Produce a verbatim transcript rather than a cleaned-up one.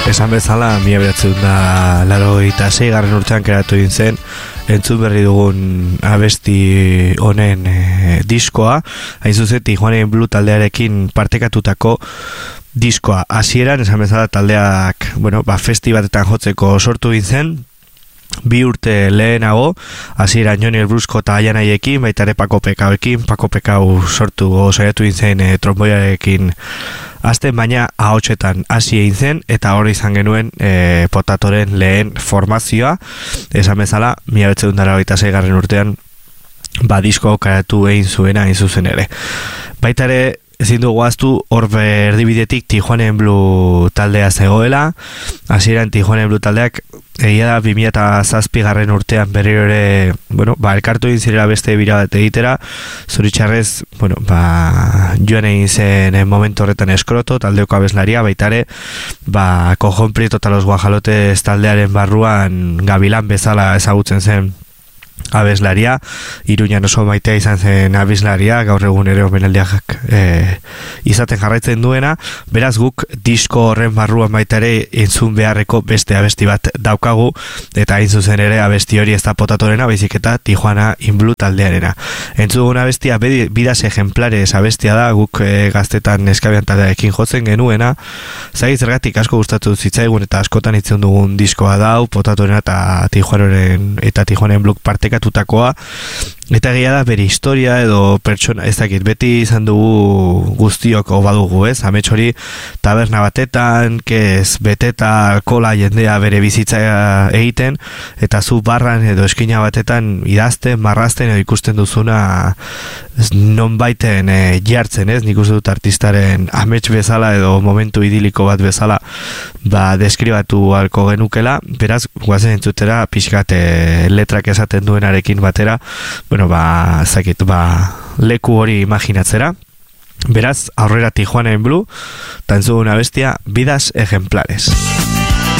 Esan bezala, mila beratzen da laro eta sei garren urtean keratu egin zen, entzun berri dugun abesti honen e, diskoa, hain zuzen Tijuana Blue taldearekin partekatutako diskoa. Hasieran esan bezala taldeak, bueno, ba, festibatetan jotzeko sortu egin zen, bi urte lehenago, hasieran Johnny el Brusco eta Aianaiekin, baita ere Paco Pekauekin, Paco Pekau sortu saiatu egin zen e, tromboiarekin azten, baina ahotsetan hasi egin zen, eta hori izan genuen e, Potatoren lehen formazioa, esan bezala, mila bederatziehun eta laurogeita sei garren urtean, ba, disko karatu egin zuena egin zuzen ere. Baita ere, ezin dugu ahaztu hor erdibidetik Tijuana Blue taldea zegoela, hasieran Tijuana Blue taldeak egia da bi mila zazpi garren urtean berriro ere, bueno, ba, elkartu egin zirela beste bira bat egitera, zoritxarrez, bueno, ba, joan egin zen momentu horretan Eskroto, taldeoko abeslaria, baita ere, ba, Cojon Prieto eta los Guajalotes taldearen barruan Gabilan bezala ezagutzen zen abeslaria, Iruñan oso maitea izan zen abeslaria, gaur egun ere omenaldiak e, izaten jarraitzen duena, beraz guk disko horren barruan baita ere entzun beharreko beste abesti bat daukagu, eta hain zuzen ere abesti hori ez da Potatorena, baizik eta Tijuana Blue taldearena. Entzun abestia bidas ejemplares abestia da, guk e, gaztetan eskabian taldearekin jotzen genuena, zaiz zergatik asko gustatu zitzaigun eta askotan itzen dugun diskoa dau, Potatorena eta Tijuana eta Tijuana Blue parte katutakoa, eta egia da bere historia edo pertsona, ez dakit, beti izan dugu guztiok badugu, ez? Amets hori taberna batetan, kez beteta alkola jendea bere bizitza egiten, eta zu barran edo eskina batetan idazten, marrazten edo ikusten duzuna non baiten e, jartzen, ez? Nik uste dut artistaren amets bezala edo momentu idiliko bat bezala ba, deskribatu halko genukela, beraz, guazen entzutera pixkat e, letrak esaten duenarekin batera, bueno, ba, zakit, ba, leku hori imaginatzera. Beraz, aurrera Tijuana Blue, tantzugun abestia, Vidas Ejemplares.